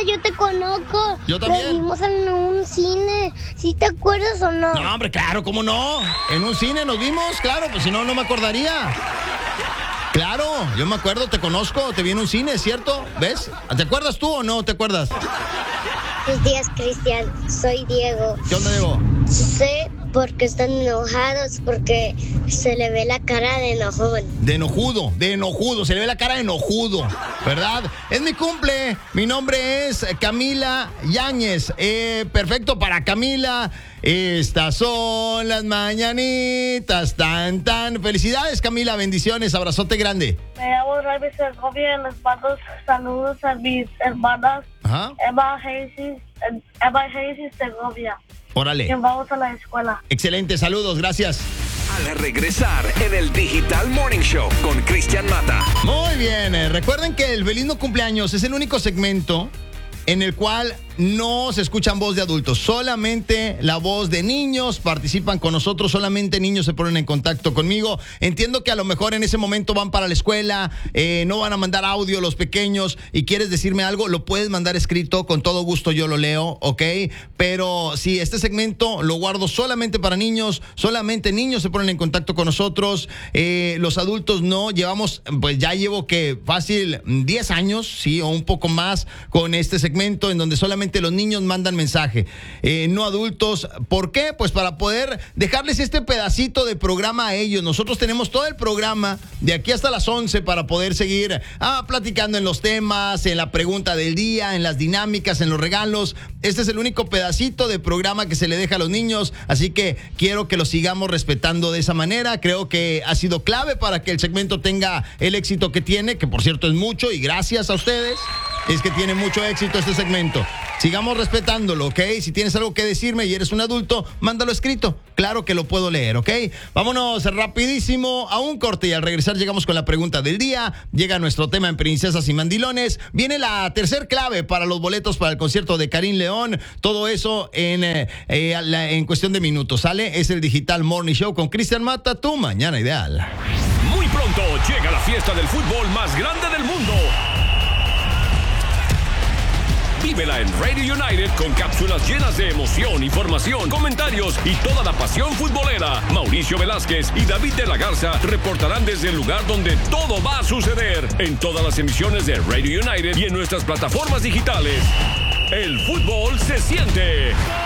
yo te conozco. Yo también. Lo vimos en un cine. ¿Sí te acuerdas o no? No, hombre, claro, ¿cómo no? En un cine nos vimos, claro, pues si no, no me acordaría. Claro, yo me acuerdo, te conozco, te vi en un cine, ¿cierto? ¿Ves? ¿Te acuerdas tú o no te acuerdas? Buenos días, Cristian. Soy Diego. ¿Qué onda, Diego? Sé porque están enojados, porque se le ve la cara de enojón. De enojudo, se le ve la cara de enojudo, ¿verdad? Es mi cumple, mi nombre es Camila Yáñez. Perfecto para Camila. Estas son las mañanitas, tan, tan. Felicidades, Camila, bendiciones, abrazote grande. Me llamo Ravi Segovia y les mando saludos a mis hermanas. Ajá. Emma Hayes Segovia. Órale. Que vamos a la escuela. Excelente, saludos, gracias. Al regresar en el Digital Morning Show con Cristian Mata. Muy bien, recuerden que el Feliz No Cumpleaños es el único segmento en el cual no se escuchan voz de adultos, solamente la voz de niños participan con nosotros, solamente niños se ponen en contacto conmigo. Entiendo que a lo mejor en ese momento van para la escuela, no van a mandar audio los pequeños y quieres decirme algo, lo puedes mandar escrito, con todo gusto yo lo leo, ¿ok? Pero sí, este segmento lo guardo solamente para niños, solamente niños se ponen en contacto con nosotros, los adultos no, pues ya llevo que fácil 10 años, sí, o un poco más con este segmento en donde solamente los niños mandan mensaje, no adultos. ¿Por qué? Pues para poder dejarles este pedacito de programa a ellos. Nosotros tenemos todo el programa de aquí hasta las 11 para poder seguir platicando en los temas, en la pregunta del día, en las dinámicas, en los regalos. Este es el único pedacito de programa que se le deja a los niños, así que quiero que lo sigamos respetando de esa manera. Creo que ha sido clave para que el segmento tenga el éxito que tiene, que por cierto es mucho, y gracias a ustedes es que tiene mucho éxito este segmento. Sigamos respetándolo, ¿ok? Si tienes algo que decirme y eres un adulto, mándalo escrito. Claro que lo puedo leer, ¿ok? Vámonos rapidísimo a un corte y al regresar llegamos con la pregunta del día. Llega nuestro tema en Princesas y Mandilones. Viene la tercer clave para los boletos para el concierto de Karim León. Todo eso en cuestión de minutos, ¿sale? Es el Digital Morning Show con Cristian Mata, tu mañana ideal. Muy pronto llega la fiesta del fútbol más grande del mundo. Vívela en Radio United con cápsulas llenas de emoción, información, comentarios y toda la pasión futbolera. Mauricio Velázquez y David de la Garza reportarán desde el lugar donde todo va a suceder en todas las emisiones de Radio United y en nuestras plataformas digitales. El fútbol se siente.